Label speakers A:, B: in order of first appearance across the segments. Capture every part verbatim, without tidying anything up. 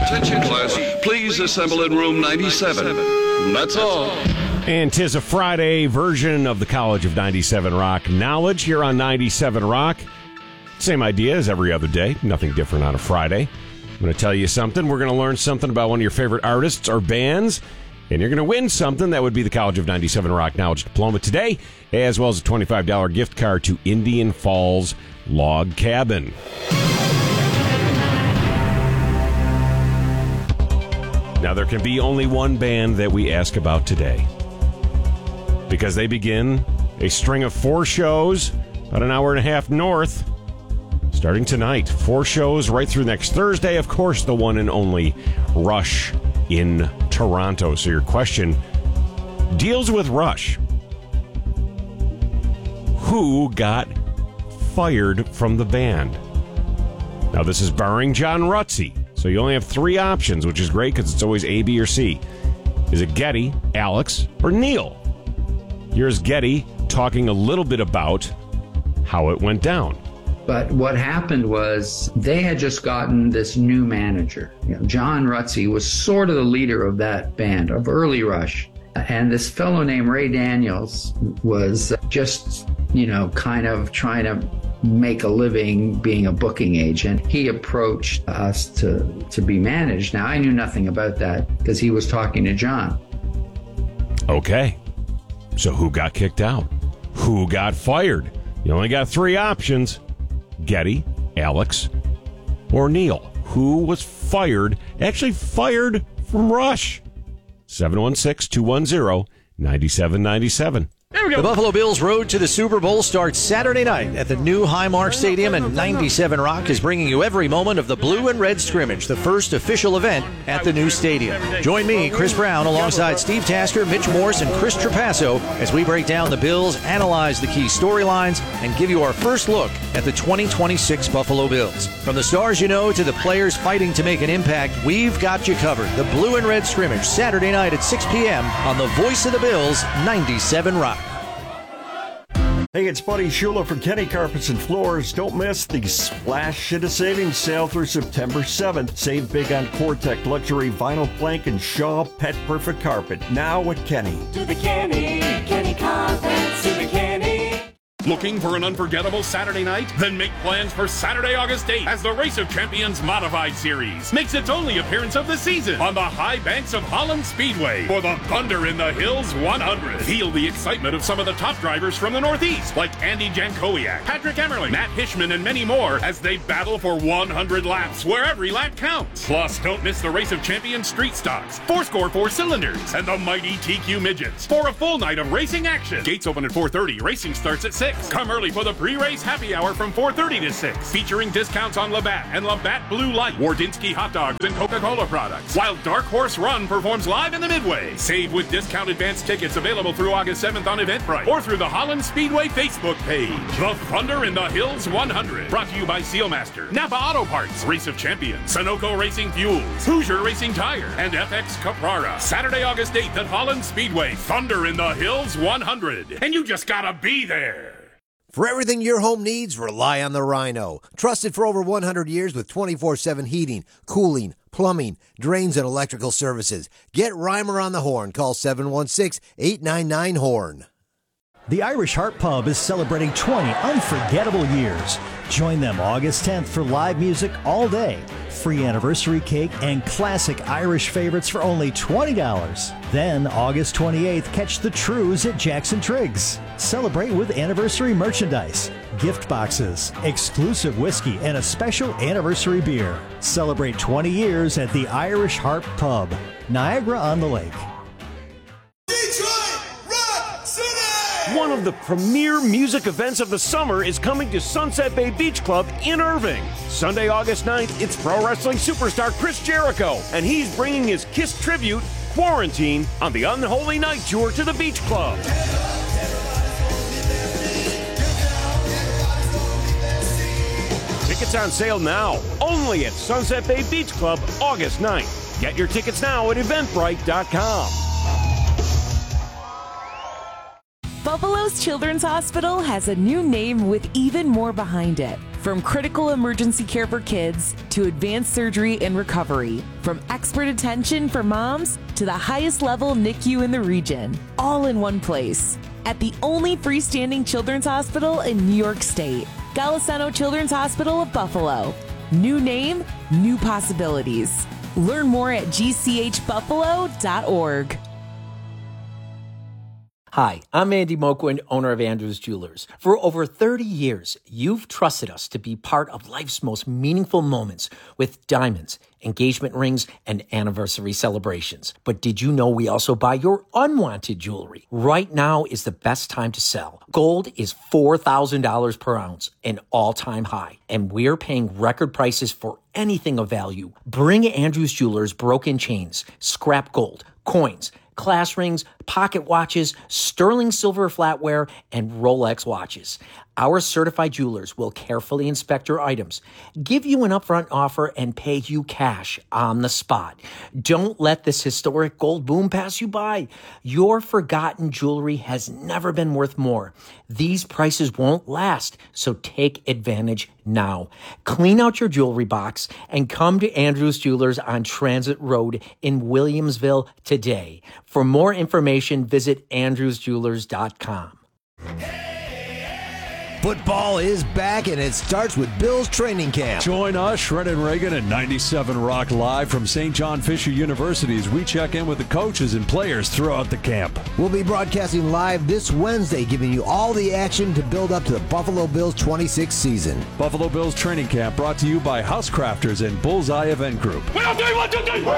A: Attention class, please assemble in room ninety-seven. That's all.
B: And 'tis a Friday version of the College of ninety-seven Rock Knowledge here on ninety-seven Rock. Same idea as every other day, nothing different on a Friday. I'm going to tell you something. We're going to learn something about one of your favorite artists or bands, and you're going to win something. That would be the College of ninety-seven Rock Knowledge Diploma today, as well as a twenty-five dollars gift card to Indian Falls Log Cabin. Now, there can be only one band that we ask about today, because they begin a string of four shows about an hour and a half north, starting tonight. Four shows right through next Thursday. Of course, the one and only Rush in Toronto. So your question deals with Rush. Who got fired from the band? Now, this is barring John Rutsey, so you only have three options, which is great because it's always A, B, or C. Is it Geddy, Alex, or Neil? Here's Geddy talking a little bit about how it went down.
C: But what happened was they had just gotten this new manager. You know, John Rutsey was sort of the leader of that band, of early Rush. And this fellow named Ray Daniels was just, you know, kind of trying to make a living being a booking agent. He approached us to, to be managed. Now, I knew nothing about that because he was talking to John.
B: Okay. So who got kicked out? Who got fired? You only got three options. Geddy, Alex, or Neil. Who was fired, actually fired from Rush? seven one six, two one zero, nine seven nine seven.
D: There we go. The Buffalo Bills' road to the Super Bowl starts Saturday night at the new Highmark Stadium, and ninety-seven Rock is bringing you every moment of the Blue and Red Scrimmage, the first official event at the new stadium. Join me, Chris Brown, alongside Steve Tasker, Mitch Morse, and Chris Trapasso as we break down the Bills, analyze the key storylines, and give you our first look at the twenty twenty-six Buffalo Bills. From the stars you know to the players fighting to make an impact, we've got you covered. The Blue and Red Scrimmage, Saturday night at six p.m. on the Voice of the Bills, ninety-seven Rock.
E: Hey, it's Buddy Shula from Kenny Carpets and Floors. Don't miss the Splash Hit of Savings sale through September seventh. Save big on Cortec Luxury Vinyl Plank and Shaw Pet Perfect Carpet. Now at Kenny.
F: To the Kenny, Kenny Carpets, to the Kenny.
G: Looking for an unforgettable Saturday night? Then make plans for Saturday, August eighth as the Race of Champions Modified Series makes its only appearance of the season on the high banks of Holland Speedway for the Thunder in the Hills one hundred. Feel the excitement of some of the top drivers from the Northeast like Andy Jankowiak, Patrick Emmerling, Matt Hishman, and many more as they battle for one hundred laps where every lap counts. Plus, don't miss the Race of Champions Street Stocks, four score four cylinders, and the mighty T Q Midgets for a full night of racing action. Gates open at four thirty. Racing starts at six. Come early for the pre-race happy hour from four thirty to six, featuring discounts on Labatt and Labatt Blue Light, Wardinsky hot dogs, and Coca-Cola products, while Dark Horse Run performs live in the Midway. Save with discount advance tickets available through August seventh on Eventbrite or through the Holland Speedway Facebook page. The Thunder in the Hills one hundred, brought to you by Sealmaster, Napa Auto Parts, Race of Champions, Sunoco Racing Fuels, Hoosier Racing Tire, and F X Caprara. Saturday, August eighth at Holland Speedway. Thunder in the Hills one hundred. And you just gotta be there.
H: For everything your home needs, rely on the Rhino. Trusted for over one hundred years with twenty-four seven heating, cooling, plumbing, drains, and electrical services. Get Reimer on the horn. Call seven one six, eight nine nine, horn.
I: The Irish Harp Pub is celebrating twenty unforgettable years. Join them August tenth for live music all day, free anniversary cake, and classic Irish favorites for only twenty dollars. Then August twenty-eighth, catch the Trues at Jackson Triggs. Celebrate with anniversary merchandise, gift boxes, exclusive whiskey, and a special anniversary beer. Celebrate twenty years at the Irish Harp Pub, Niagara-on-the-Lake.
B: One of the premier music events of the summer is coming to Sunset Bay Beach Club in Irving. Sunday, August ninth, it's pro wrestling superstar Chris Jericho, and he's bringing his Kiss tribute, Quarantine, on the Unholy Night Tour to the Beach Club. Tickets on sale now, only at Sunset Bay Beach Club, August ninth. Get your tickets now at eventbrite dot com.
J: Buffalo's Children's Hospital has a new name with even more behind it. From critical emergency care for kids to advanced surgery and recovery, from expert attention for moms to the highest level N I C U in the region, all in one place. At the only freestanding children's hospital in New York State, Golisano Children's Hospital of Buffalo. New name, new possibilities. Learn more at g c h buffalo dot org.
K: Hi, I'm Andy Moquin, owner of Andrews Jewelers. For over thirty years, you've trusted us to be part of life's most meaningful moments with diamonds, engagement rings, and anniversary celebrations. But did you know we also buy your unwanted jewelry? Right now is the best time to sell. Gold is four thousand dollars per ounce, an all-time high, and we're paying record prices for anything of value. Bring Andrews Jewelers broken chains, scrap gold, coins, class rings, pocket watches, sterling silver flatware, and Rolex watches. Our certified jewelers will carefully inspect your items, give you an upfront offer, and pay you cash on the spot. Don't let this historic gold boom pass you by. Your forgotten jewelry has never been worth more. These prices won't last, so take advantage now. Clean out your jewelry box and come to Andrews Jewelers on Transit Road in Williamsville today. For more information, visit andrews jewelers dot com.
H: Football is back, and it starts with Bills training camp.
L: Join us, Shred and Reagan, at ninety-seven Rock Live from Saint John Fisher University as we check in with the coaches and players throughout the camp.
H: We'll be broadcasting live this Wednesday, giving you all the action to build up to the Buffalo Bills twenty-six season.
L: Buffalo Bills training camp brought to you by Housecrafters and Bullseye Event Group.
M: One, two, one, two, three.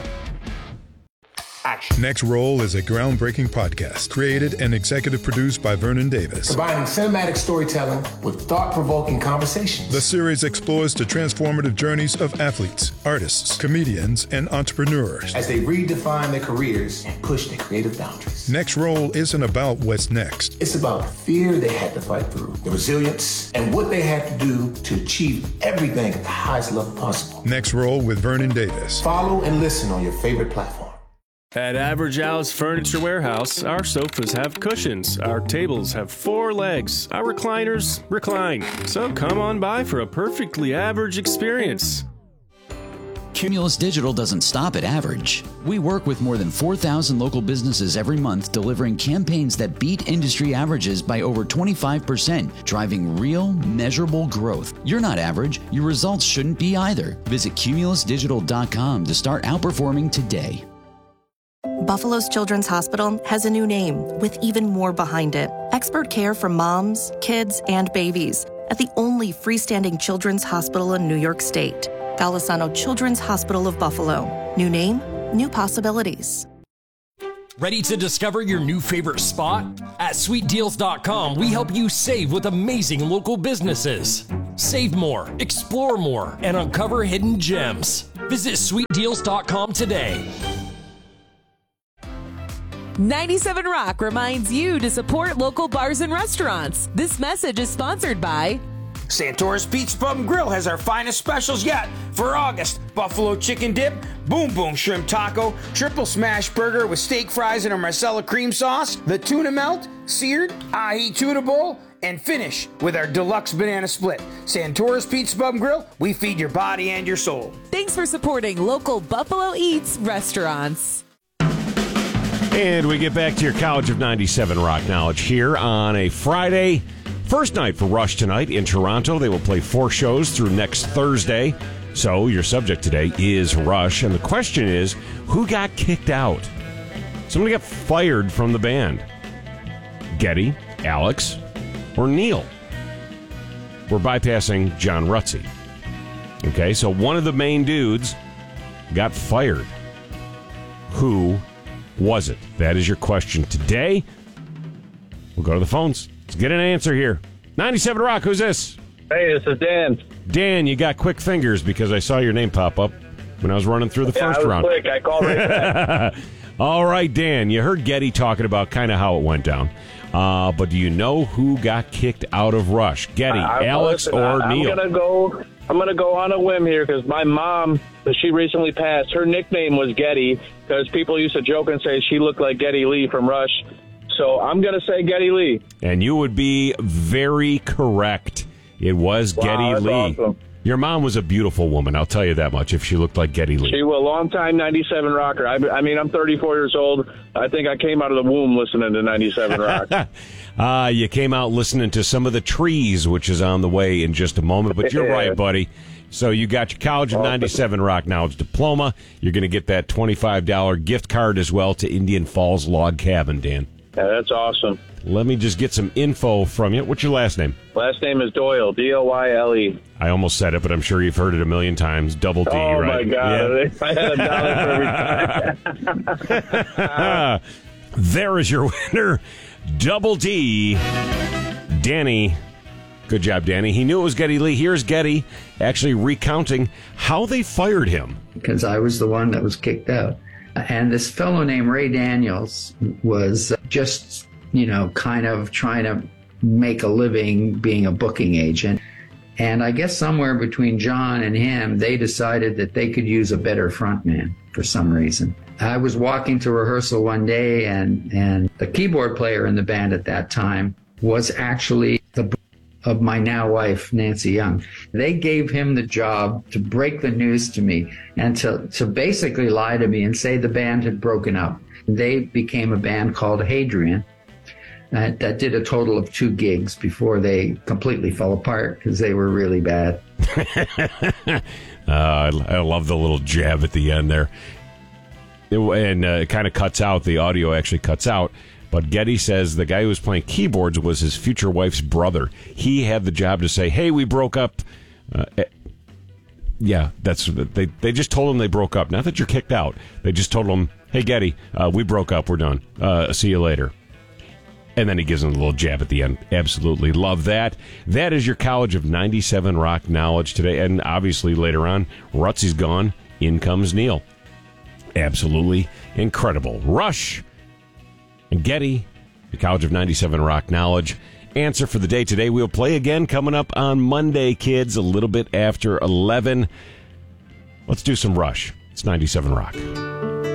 M: Action. Next Roll is a groundbreaking podcast created and executive produced by Vernon Davis.
N: Combining cinematic storytelling with thought-provoking conversations.
M: The series explores the transformative journeys of athletes, artists, comedians, and entrepreneurs
N: as they redefine their careers and push their creative boundaries.
M: Next Roll isn't about what's next.
N: It's about the fear they had to fight through, the resilience, and what they had to do to achieve everything at the highest level possible.
M: Next Roll with Vernon Davis.
N: Follow and listen on your favorite platform.
O: At Average Al's Furniture Warehouse, our sofas have cushions, our tables have four legs, our recliners recline. So come on by for a perfectly average experience.
P: Cumulus Digital doesn't stop at average. We work with more than four thousand local businesses every month, delivering campaigns that beat industry averages by over twenty-five percent, driving real, measurable growth. You're not average. Your results shouldn't be either. Visit cumulus digital dot com to start outperforming today.
Q: Buffalo's Children's Hospital has a new name with even more behind it. Expert care for moms, kids, and babies at the only freestanding children's hospital in New York State. Golisano Children's Hospital of Buffalo. New name, new possibilities.
R: Ready to discover your new favorite spot? At sweet deals dot com, we help you save with amazing local businesses. Save more, explore more, and uncover hidden gems. Visit sweet deals dot com today.
J: ninety-seven Rock reminds you to support local bars and restaurants. This message is sponsored by
S: Santora's Pizza Pub and Grill has our finest specials yet for August. Buffalo chicken dip, boom boom shrimp taco, triple smash burger with steak fries and a Marcella cream sauce, the tuna melt, seared, ahi tuna bowl, and finish with our deluxe banana split. Santora's Pizza Pub and Grill, we feed your body and your soul.
J: Thanks for supporting local Buffalo Eats restaurants.
B: And we get back to your College of ninety-seven Rock Knowledge here on a Friday. First night for Rush tonight in Toronto. They will play four shows through next Thursday. So your subject today is Rush. And the question is, who got kicked out? Somebody got fired from the band. Geddy, Alex, or Neil? We're bypassing John Rutsey. Okay, so one of the main dudes got fired. Who was it? That is your question today. We'll go to the phones. Let's get an answer here. ninety-seven Rock, who's this?
T: Hey, this is Dan.
B: Dan, you got quick fingers because I saw your name pop up when I was running through the
T: yeah,
B: first
T: I was
B: round.
T: quick. I called right back.
B: All right, Dan, you heard Geddy talking about kind of how it went down. Uh, but do you know who got kicked out of Rush? Geddy,
T: I,
B: Alex,
T: listen,
B: or
T: I,
B: Neil?
T: I'm gonna go. I'm gonna go on a whim here because my mom, she recently passed. Her nickname was Geddy because people used to joke and say she looked like Geddy Lee from Rush. So I'm gonna say Geddy Lee.
B: And you would be very correct. It was
T: Wow,
B: Geddy
T: that's
B: Lee.
T: awesome.
B: Your mom was a beautiful woman, I'll tell you that much, if she looked like Geddy Lee.
T: She was a long-time ninety-seven rocker. I, I mean, I'm thirty-four years old. I think I came out of the womb listening to ninety-seven rock.
B: uh, you came out listening to Some of the Trees, which is on the way in just a moment. But you're right, buddy. So you got your College of ninety-seven Rock Knowledge diploma. You're going to get that twenty-five dollars gift card as well to Indian Falls Log Cabin, Dan.
T: Yeah, that's awesome.
B: Let me just get some info from you. What's your last name?
T: Last name is Doyle, D O Y L E.
B: I almost said it, but I'm sure you've heard it a million times. Double D,
T: oh,
B: right?
T: Oh, my God.
B: Yeah.
T: I had a dollar for every time.
B: There is your winner, Double D, Danny. Good job, Danny. He knew it was Geddy Lee. Here's Geddy actually recounting how they fired him.
C: Because I was the one that was kicked out. And this fellow named Ray Daniels was just, you know, kind of trying to make a living being a booking agent. And I guess somewhere between John and him, they decided that they could use a better frontman for some reason. I was walking to rehearsal one day, and, and the keyboard player in the band at that time was actually the of my now wife, Nancy Young. They gave him the job to break the news to me and to, to basically lie to me and say the band had broken up. They became a band called Hadrian uh, that did a total of two gigs before they completely fell apart because they were really bad.
B: uh, I, I love the little jab at the end there. It, and uh, it kind of cuts out, the audio actually cuts out. But Geddy says the guy who was playing keyboards was his future wife's brother. He had the job to say, hey, we broke up. Uh, yeah, that's they They just told him they broke up. Not that you're kicked out. They just told him, hey, Geddy, uh, we broke up. We're done. Uh, see you later. And then he gives him a little jab at the end. Absolutely love that. That is your College of ninety-seven Rock Knowledge today. And obviously later on, Rutsy's gone. In comes Neil. Absolutely incredible. Rush and Geddy, the College of ninety-seven Rock Knowledge. Answer for the day today. We'll play again coming up on Monday, kids, a little bit after eleven. Let's do some Rush. It's ninety-seven Rock.